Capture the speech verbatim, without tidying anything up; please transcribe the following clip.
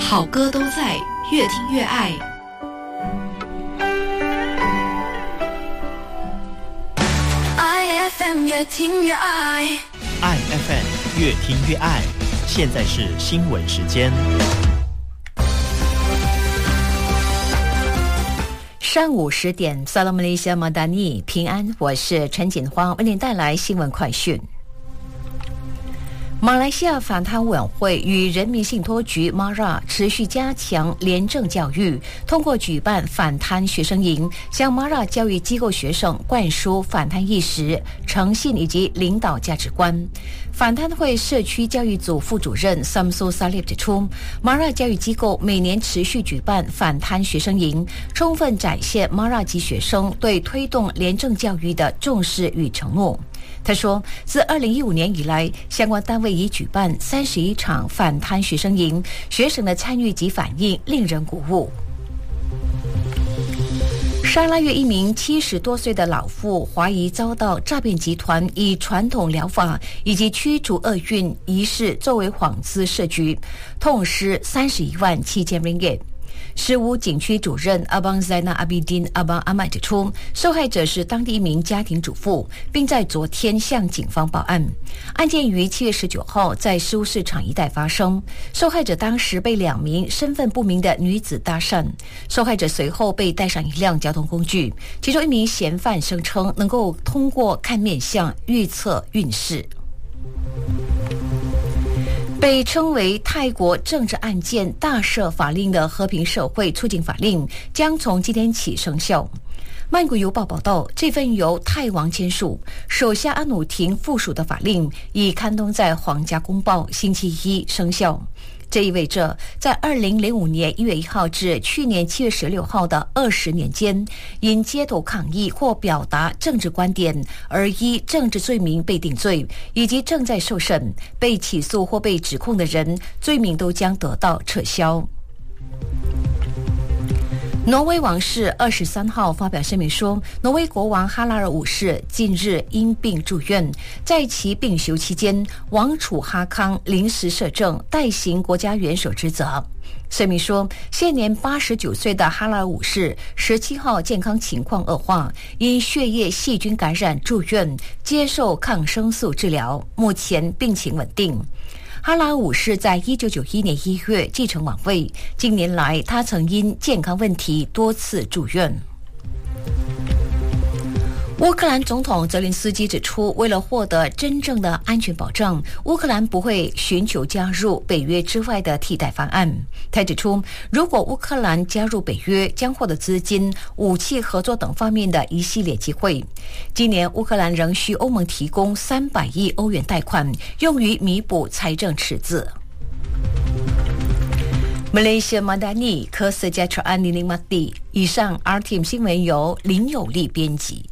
好歌都在，越听越爱。 I F M 越听越爱 ，I F M 越听越爱。现在是新闻时间。 上午十点 Salam Malaysia Madani 平安，我是陈锦花，为您带来新闻快讯。马来西亚反贪委员会与人民信托局 M A R A 持续加强廉政教育，通过举办反贪学生营，向 M A R A 教育机构学生灌输反贪意识、诚信以及领导价值观。反贪会社区教育组副主任 Samsul Salib 指出 ，M A R A 教育机构每年持续举办反贪学生营，充分展现 M A R A 及学生对推动廉政教育的重视与承诺。他说，自二零一五年以来，相关单位已举办三十一场反贪学生营，学生的参与及反应令人鼓舞。沙拉越一名七十多岁的老妇怀疑遭到诈骗集团以传统疗法以及驱除厄运仪式作为幌子设局，痛失三十一万七千 ringgit。十五景区主任阿邦塞纳阿比丁阿邦阿麦指出，受害者是当地一名家庭主妇，并在昨天向警方报案。案件于七月十九号在事务市场一带发生，受害者当时被两名身份不明的女子搭讪，受害者随后被带上一辆交通工具，其中一名嫌犯声称能够通过看面相预测运势。被称为泰国政治案件大赦法令的和平社会促进法令将从今天起生效。曼谷邮报报道，这份由泰王签署、手下阿努廷附属的法令已刊登在皇家公报，星期一生效。这意味着，在二零零五年一月一号至去年七月十六号的二十年间，因街头抗议或表达政治观点而依政治罪名被定罪，以及正在受审、被起诉或被指控的人，罪名都将得到撤销。挪威王室二十三号发表声明说，挪威国王哈拉尔五世近日因病住院，在其病休期间，王储哈康临时摄政，代行国家元首职责。声明说，现年八十九岁的哈拉尔五世十七号健康情况恶化，因血液细菌感染住院，接受抗生素治疗，目前病情稳定。哈拉尔五世在一九九一年一月继承王位，近年来他曾因健康问题多次住院。乌克兰总统泽连斯基指出，为了获得真正的安全保障，乌克兰不会寻求加入北约之外的替代方案。他指出，如果乌克兰加入北约，将获得资金、武器合作等方面的一系列机会。今年乌克兰仍需欧盟提供三百亿欧元贷款，用于弥补财政赤字。Malaysia Madani 科斯加特安尼林马蒂。以上 R T M 新闻由林有利编辑。